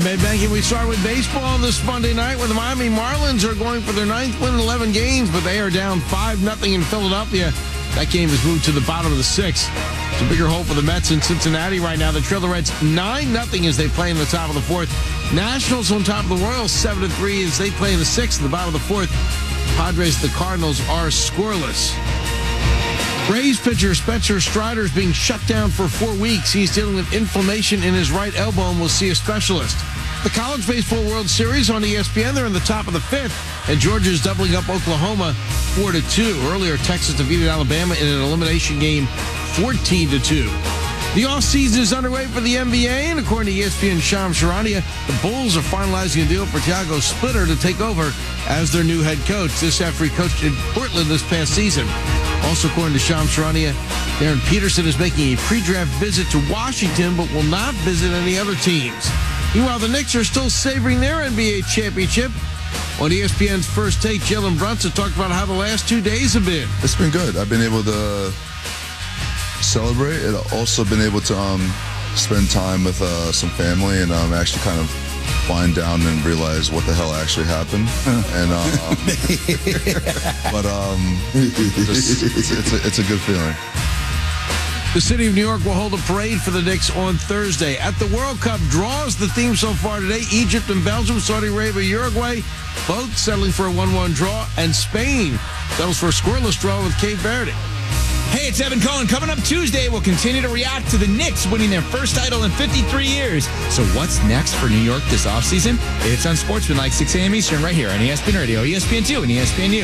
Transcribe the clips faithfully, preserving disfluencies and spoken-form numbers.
Maybank, and we start with baseball this Monday night where the Miami Marlins are going for their ninth win in eleven games, but they are down five nothing in Philadelphia. That game has moved to the bottom of the sixth. It's a bigger hole for the Mets in Cincinnati right now. They trail the Reds nine nothing as they play in the top of the fourth. Nationals on top of the Royals seven to three as they play in the sixth. At the bottom of the fourth, Padres, the Cardinals are scoreless. Rays pitcher Spencer Strider is being shut down for four weeks. He's dealing with inflammation in his right elbow and will see a specialist. The College Baseball World Series on E S P N. They're in the top of the fifth, and Georgia's doubling up Oklahoma four to two. Earlier, Texas defeated Alabama in an elimination game fourteen to two. The offseason is underway for the N B A, and according to E S P N's Shams Charania, the Bulls are finalizing a deal for Thiago Splitter to take over as their new head coach. This after he coached in Portland this past season. Also, according to Shams Charania, Darren Peterson is making a pre-draft visit to Washington, but will not visit any other teams. Meanwhile, the Knicks are still savoring their N B A championship. On E S P N's First Take, Jalen Brunson talked about how the last two days have been. It's been good. I've been able to celebrate. I've also been able to um, spend time with uh, some family and um, actually kind of wind down and realize what the hell actually happened. and um, But um, just, it's, it's, a, it's a good feeling. The city of New York will hold a parade for the Knicks on Thursday. At the World Cup, draws the theme so far today. Egypt and Belgium, Saudi Arabia, Uruguay, both settling for a one one draw. And Spain settles for a scoreless draw with Cape Verde. Hey, it's Evan Cohen. Coming up Tuesday, we'll continue to react to the Knicks winning their first title in fifty-three years. So what's next for New York this offseason? It's on Sportsmanlike, six a.m. Eastern, right here on E S P N Radio, E S P N two, and E S P N U.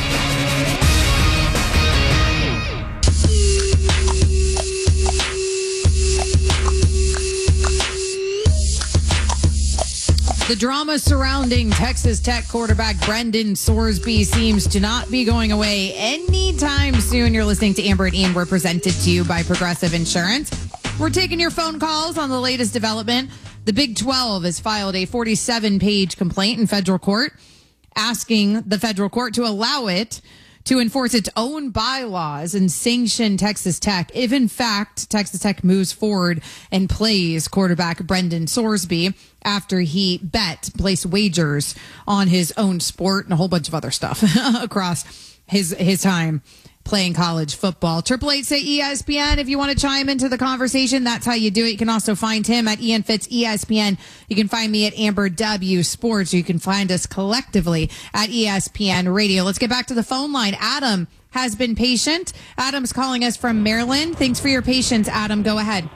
The drama surrounding Texas Tech quarterback Brendan Sorsby seems to not be going away anytime soon. You're listening to Amber and Ian. We're presented to you by Progressive Insurance. We're taking your phone calls on the latest development. The Big twelve has filed a forty-seven page complaint in federal court asking the federal court to allow it to enforce its own bylaws and sanction Texas Tech if, in fact, Texas Tech moves forward and plays quarterback Brendan Sorsby after he bet, placed wagers on his own sport and a whole bunch of other stuff across his his time playing college football. Triple eight say E S P N if you want to chime into the conversation. That's how you do it. You can also find him at Ian Fitz E S P N. You can find me at Amber W Sports. You can find us collectively at E S P N Radio. Let's get back to the phone line. Adam has been patient. Adam's calling us from Maryland. Thanks for your patience, Adam. Go ahead.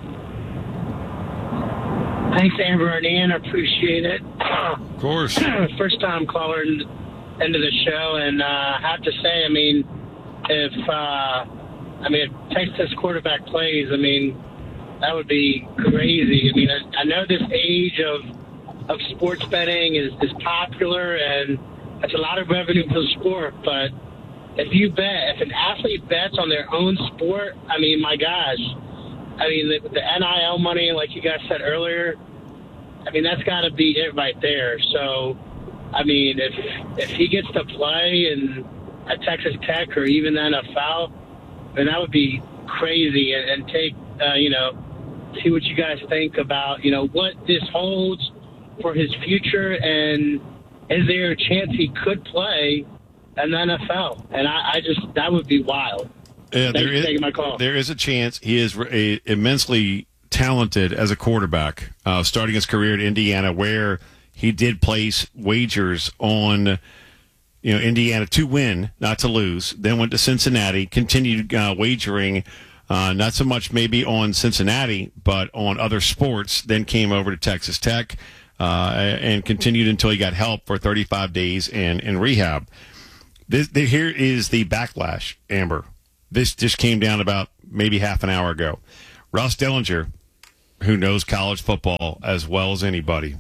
Thanks, Amber and Ian. I appreciate it. Of course. First time caller into the show, and uh, I have to say, I mean, if uh, I mean, if Texas quarterback plays, I mean, that would be crazy. I mean, I, I know this age of of sports betting is, is popular, and it's a lot of revenue for the sport. But if you bet, if an athlete bets on their own sport, I mean, my gosh, I mean, the, the N I L money, like you guys said earlier, I mean, that's got to be it right there. So, I mean, if if he gets to play and at Texas Tech or even the N F L, then that would be crazy. And, and take, uh, you know, see what you guys think about, you know, what this holds for his future, and is there a chance he could play in the N F L? And I, I just, that would be wild. Yeah, Thanks there for is, taking my call. There is a chance. He is a, immensely talented as a quarterback, uh, starting his career at Indiana, where he did place wagers on, you know, Indiana to win, not to lose. Then went to Cincinnati, continued uh, wagering, uh, not so much maybe on Cincinnati, but on other sports. Then came over to Texas Tech uh, and continued until he got help for thirty-five days in, in rehab. This, the, here is the backlash, Amber. This just came down about maybe half an hour ago. Ross Dellinger, who knows college football as well as anybody,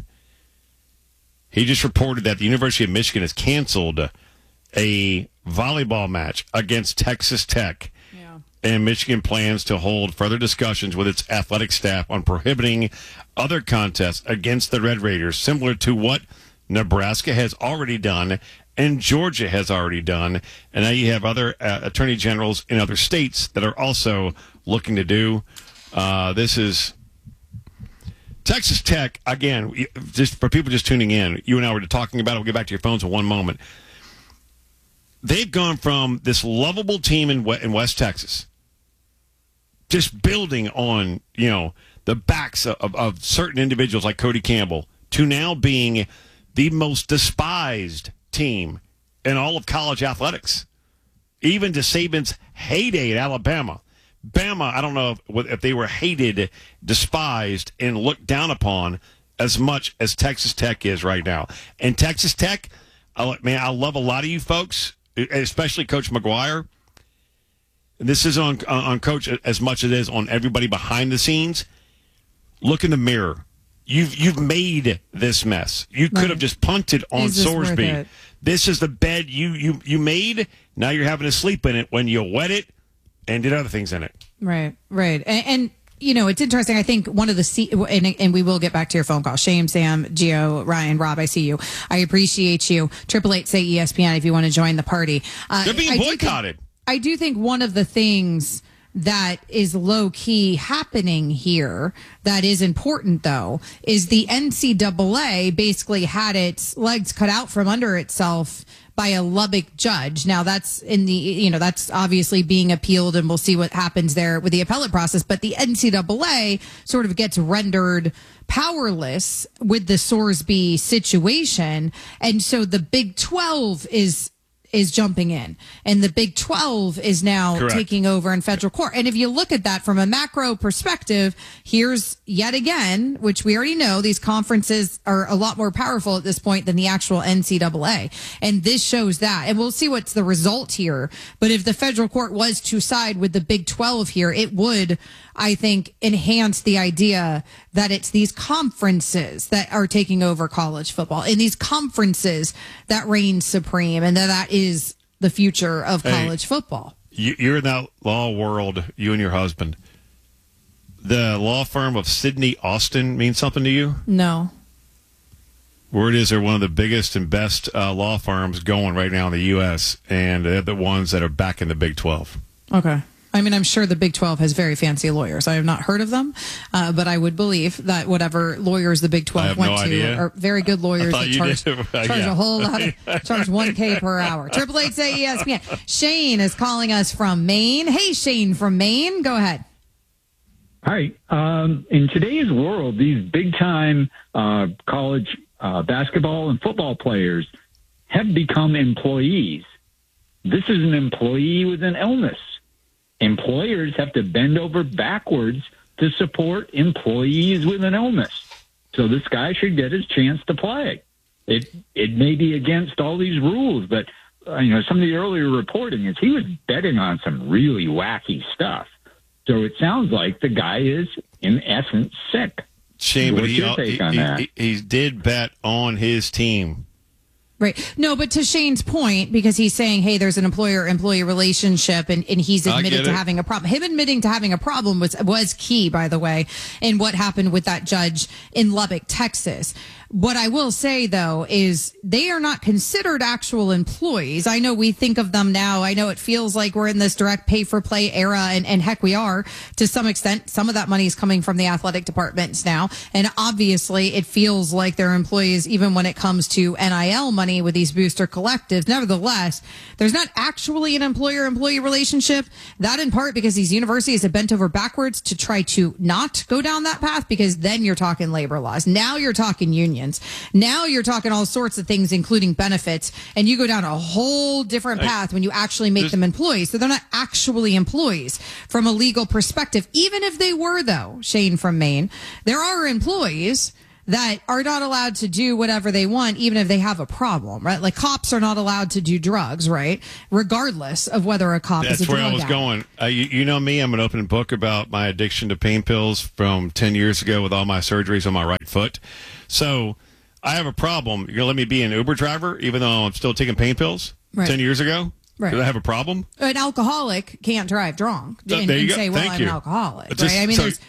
he just reported that the University of Michigan has canceled a volleyball match against Texas Tech. Yeah. And Michigan plans to hold further discussions with its athletic staff on prohibiting other contests against the Red Raiders, similar to what Nebraska has already done and Georgia has already done. And now you have other uh, attorney generals in other states that are also looking to do. Uh, this is Texas Tech, again, just for people just tuning in, you and I were talking about it. We'll get back to your phones in one moment. They've gone from this lovable team in in West Texas, just building on, you know, the backs of, of, of certain individuals like Cody Campbell, to now being the most despised team in all of college athletics. Even to Saban's heyday at Alabama. Bama, I don't know if, if they were hated, despised, and looked down upon as much as Texas Tech is right now. And Texas Tech, I, man, I love a lot of you folks, especially Coach McGuire. And this is on on Coach as much as it is on everybody behind the scenes. Look in the mirror. You've you've made this mess. You could right. have just punted on is this Sorsby. This is the bed you, you, you made. Now you're having to sleep in it when you wet it and did other things in it. Right, right. And, and you know, it's interesting. I think one of the, C- and, and we will get back to your phone call. Shane, Sam, Gio, Ryan, Rob, I see you. I appreciate you. Triple eight say E S P N if you want to join the party. Uh, They're being I boycotted. Do think, I do think one of the things that is low key happening here that is important, though, is the N C double A basically had its legs cut out from under itself by a Lubbock judge. Now that's in the, you know, that's obviously being appealed, and we'll see what happens there with the appellate process. But the N C double A sort of gets rendered powerless with the Sorsby situation. And so the Big twelve is is jumping in, and the Big twelve is now Correct. taking over in federal court. And if you look at that from a macro perspective, here's yet again, which we already know, these conferences are a lot more powerful at this point than the actual N C double A. And this shows that. And we'll see what's the result here. But if the federal court was to side with the Big twelve here, it would, I think, enhance the idea that it's these conferences that are taking over college football, and these conferences that reign supreme, and that that is the future of college hey, football. You, you're in that law world, you and your husband. The law firm of Sidney Austin means something to you? No. Word is they're one of the biggest and best uh, law firms going right now in the U S, and they're the ones that are back in the Big twelve. Okay. I mean, I'm sure the Big twelve has very fancy lawyers. I have not heard of them, uh, but I would believe that whatever lawyers the Big twelve went no to idea. are very good lawyers that charge, charge yeah. a whole lot, of, charge one K per hour. Triple eight say E S P N. Shane is calling us from Maine. Hey, Shane from Maine. Go ahead. Hi. Um, in today's world, these big-time uh, college uh, basketball and football players have become employees. This is an employee with an illness. Employers have to bend over backwards to support employees with an illness. So this guy should get his chance to play. It it may be against all these rules, but uh, you know, some of the earlier reporting is he was betting on some really wacky stuff. So it sounds like the guy is, in essence, sick. Shame, but What's he, your take he, on he, that? he, he did bet on his team. Right. No, but to Shane's point, because he's saying, hey, there's an employer-employee relationship, and, and he's admitted to having a problem. Him admitting to having a problem was was key, by the way, in what happened with that judge in Lubbock, Texas. What I will say, though, is they are not considered actual employees. I know we think of them now. I know it feels like we're in this direct pay-for-play era, and, and heck, we are to some extent. Some of that money is coming from the athletic departments now, and obviously it feels like they're employees even when it comes to N I L money with these booster collectives. Nevertheless, there's not actually an employer-employee relationship. That in part because these universities have bent over backwards to try to not go down that path, because then you're talking labor laws. Now you're talking unions. Now you're talking all sorts of things, including benefits, and you go down a whole different path when you actually make them employees. So they're not actually employees from a legal perspective. Even if they were, though, Shane from Maine, there are employees that are not allowed to do whatever they want, even if they have a problem, right? Like cops are not allowed to do drugs, right? Regardless of whether a cop That's is a drug where I was addict. going. Uh, you, you know me, I'm an open book about my addiction to pain pills from ten years ago with all my surgeries on my right foot. So I have a problem. You're going to let me be an Uber driver, even though I'm still taking pain pills Right. ten years ago? Right. Do I have a problem? An alcoholic can't drive drunk Th- and, there you and go. say, well, Thank I'm you. an alcoholic, Just- right? I mean, so- there's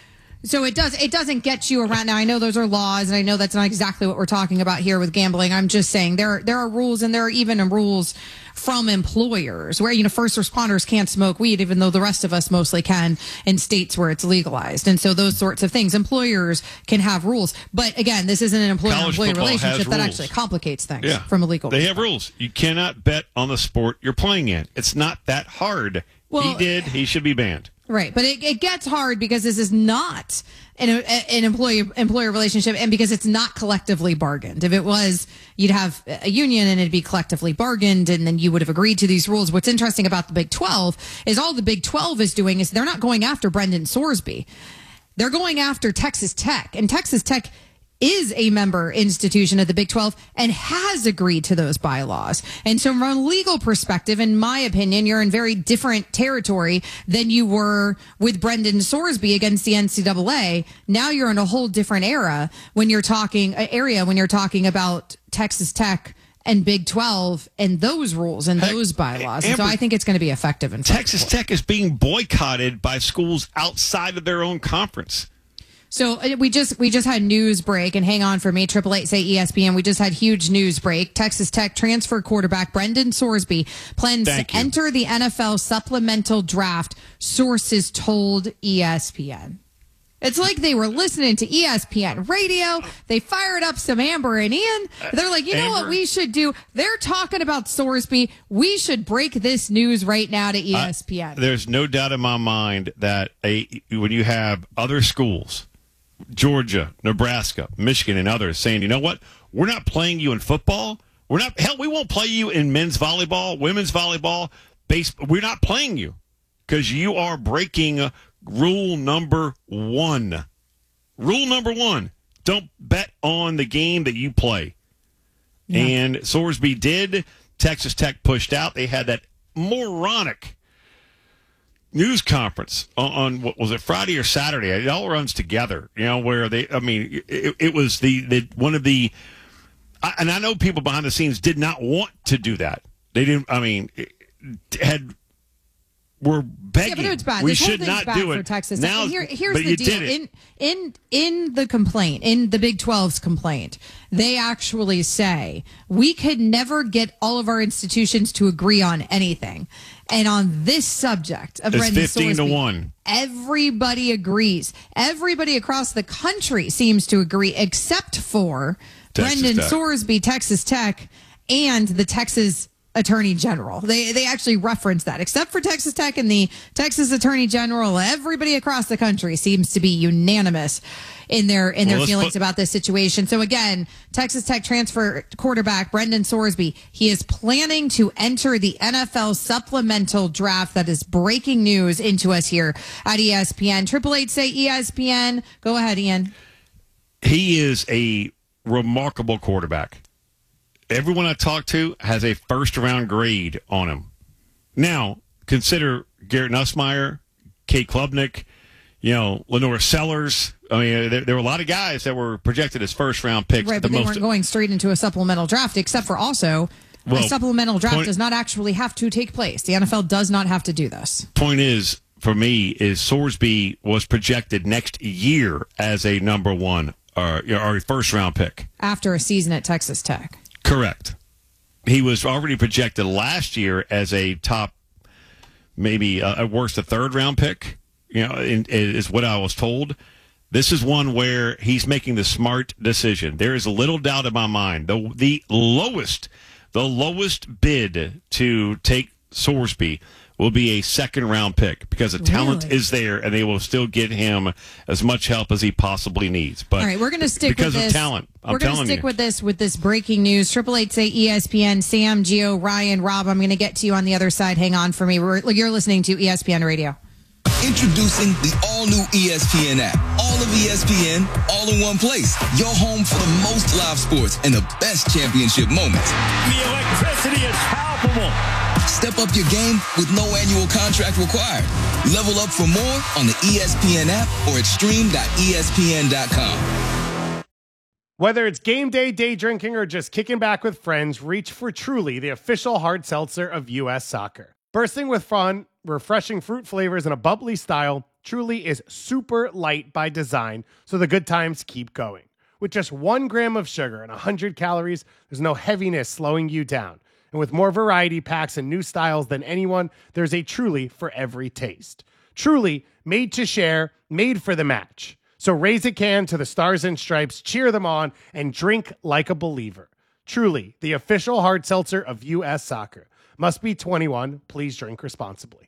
So it does. It doesn't get you around. Now I know those are laws, and I know that's not exactly what we're talking about here with gambling. I'm just saying there there are rules, and there are even rules from employers where you know first responders can't smoke weed, even though the rest of us mostly can in states where it's legalized. And so those sorts of things, employers can have rules. But again, this isn't an employer-employee relationship that actually complicates things yeah. from a legal. They perspective. have rules. You cannot bet on the sport you're playing in. It's not that hard. Well, he did. He should be banned. Right, but it, it gets hard because this is not an, an employee employer relationship, and because it's not collectively bargained. If it was, you'd have a union and it'd be collectively bargained, and then you would have agreed to these rules. What's interesting about the Big twelve is all the Big twelve is doing is they're not going after Brendan Sorsby. They're going after Texas Tech, and Texas Tech is a member institution of the Big twelve and has agreed to those bylaws. And so from a legal perspective, in my opinion, you're in very different territory than you were with Brendan Sorsby against the N C double A. Now you're in a whole different era when you're talking uh, area when you're talking about Texas Tech and Big twelve and those rules and Heck, those bylaws. Amber, and so I think it's going to be effective. In Texas Tech is being boycotted by schools outside of their own conference. So we just we just had news break, and hang on for me, triple eight say E S P N. We just had huge news break. Texas Tech transfer quarterback Brendan Sorsby plans Thank to you. enter the N F L supplemental draft. Sources told E S P N. It's like they were listening to E S P N radio. They fired up some Amber and Ian. They're like, you know Amber. what we should do? They're talking about Sorsby. We should break this news right now to E S P N. Uh, there's no doubt in my mind that a when you have other schools, Georgia, Nebraska, Michigan, and others saying, you know what? We're not playing you in football. We're not, hell, we won't play you in men's volleyball, women's volleyball, baseball. We're not playing you because you are breaking rule number one. Rule number one, don't bet on the game that you play. Yeah. And Sorsby did. Texas Tech pushed out. They had that moronic news conference on, on what was it, Friday or Saturday? It all runs together, you know, where they, I mean, it, it was the, the, one of the, I, and I know people behind the scenes did not want to do that. They didn't, I mean, it, had, were begging. Yeah, but it's bad. We this should whole not bad do for it. Texas. Now, Here, here's but the you deal. did it. In in in the complaint, in the Big twelve's complaint, they actually say we could never get all of our institutions to agree on anything. And on this subject of It's Brendan fifteen to Sorsby, one. everybody agrees. Everybody across the country seems to agree, except for Texas Brendan Tech. Sorsby, Texas Tech, and the Texas Attorney General. They they actually reference that. Except for Texas Tech and the Texas Attorney General, everybody across the country seems to be unanimous in their in their Well, let's feelings put- about this situation. So again, Texas Tech transfer quarterback Brendan Sorsby, he is planning to enter the N F L supplemental draft. That is breaking news into us here at E S P N. Triple eight say E S P N. Go ahead, Ian. He is a remarkable quarterback. Everyone I talk to has a first-round grade on him. Now, consider Garrett Nussmeier, Kate Klubnik, you know, Lenore Sellers. I mean, there, there were a lot of guys that were projected as first-round picks. Right, the but they most, weren't going straight into a supplemental draft, except for also Well, a supplemental draft point- does not actually have to take place. The N F L does not have to do this. Point is, for me, is Sorsby was projected next year as a number one or, or a first-round pick. After a season at Texas Tech. Correct. He was already projected last year as a top, maybe uh, at worst, a third round pick, you know, in, is what I was told. This is one where he's making the smart decision. There is a little doubt in my mind. The, the lowest, the lowest bid to take Sorsby will be a second round pick because the talent Really? is there and they will still get him as much help as he possibly needs. But All right, we're going to stick because with of this. talent. I'm we're going to telling stick you. with this with this breaking news. Triple eight say E S P N. Sam, Gio, Ryan, Rob. I'm going to get to you on the other side. Hang on for me. We're, you're listening to E S P N Radio. Introducing the all-new E S P N app. All of E S P N, all in one place. Your home for the most live sports and the best championship moments. The electricity is palpable. Step up your game with no annual contract required. Level up for more on the E S P N app or at stream dot E S P N dot com. Whether it's game day, day drinking, or just kicking back with friends, reach for Truly, the official hard seltzer of U S Soccer. Bursting with fun, refreshing fruit flavors, and a bubbly style, Truly is super light by design, so the good times keep going. With just one gram of sugar and one hundred calories, there's no heaviness slowing you down. And with more variety packs and new styles than anyone, there's a Truly for every taste. Truly, made to share, made for the match. So raise a can to the Stars and Stripes, cheer them on, and drink like a believer. Truly, the official hard seltzer of U S Soccer. Must be twenty-one. Please drink responsibly.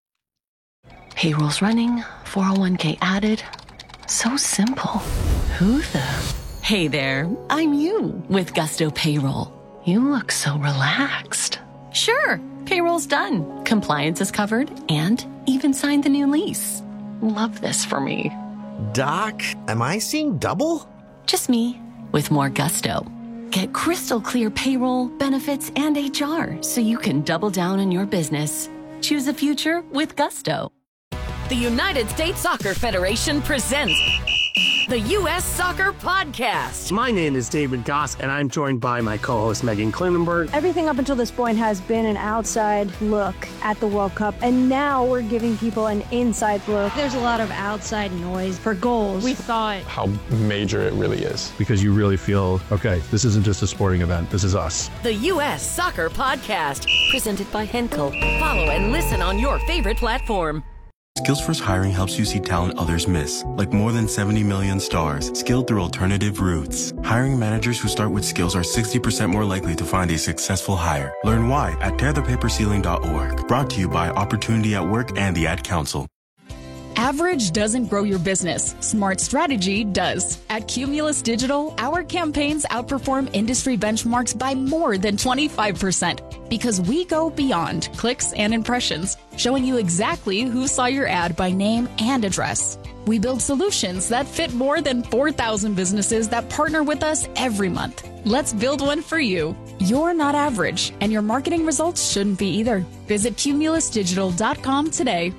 Payroll's running, four oh one k added. So simple. Who the? Hey there, I'm you with Gusto Payroll. You look so relaxed. Sure, payroll's done. Compliance is covered and even signed the new lease. Love this for me. Doc, am I seeing double? Just me with more gusto. Get crystal clear payroll, benefits, and H R so you can double down on your business. Choose a future with Gusto. The United States Soccer Federation presents the U S Soccer Podcast. My name is David Goss, and I'm joined by my co-host Megan Klinenberg. Everything up until this point has been an outside look at the World Cup, and now we're giving people an inside look. There's a lot of outside noise for goals. We thought how major it really is. Because you really feel, okay, this isn't just a sporting event, this is us. The U S Soccer Podcast, presented by Henkel. Follow and listen on your favorite platform. Skillsforce Hiring helps you see talent others miss, like more than seventy million stars, skilled through alternative routes. Hiring managers who start with skills are sixty percent more likely to find a successful hire. Learn why at tear the paper ceiling dot org. Brought to you by Opportunity at Work and the Ad Council. Average doesn't grow your business. Smart strategy does. At Cumulus Digital, our campaigns outperform industry benchmarks by more than twenty-five percent because we go beyond clicks and impressions, showing you exactly who saw your ad by name and address. We build solutions that fit more than four thousand businesses that partner with us every month. Let's build one for you. You're not average, and your marketing results shouldn't be either. Visit cumulus digital dot com today.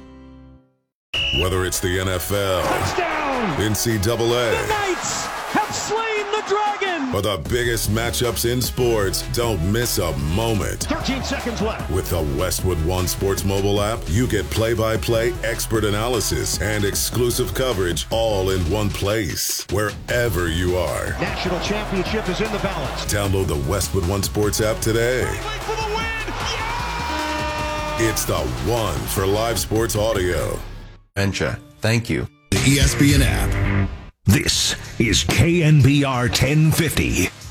Whether it's the N F L, touchdown, N C double A, the Knights have slain the dragon, or the biggest matchups in sports, don't miss a moment. thirteen seconds left. With the Westwood One Sports mobile app, you get play-by-play, expert analysis, and exclusive coverage all in one place, wherever you are. National championship is in the balance. Download the Westwood One Sports app today. For the win. Yeah! It's the one for live sports audio. Venture. Thank you. The E S P N app. This is K N B R ten fifty.